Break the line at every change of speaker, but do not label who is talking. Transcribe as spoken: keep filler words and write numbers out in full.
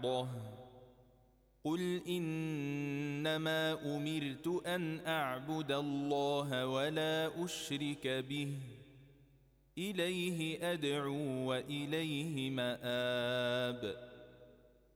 بعضه قل إنما أمرت أن أعبد الله ولا أشرك به إليه أدعو وإليه مآب